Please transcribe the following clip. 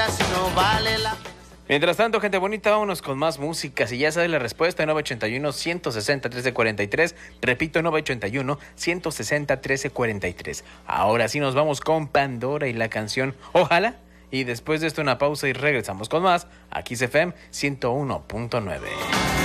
si no vale la pena. Mientras tanto, gente bonita, vámonos con más música. Si ya sabes la respuesta, 981-160-1343. Repito, 981-160-1343. Ahora sí nos vamos con Pandora y la canción Ojalá. Y después de esto una pausa y regresamos con más. Aquí es FM 101.9.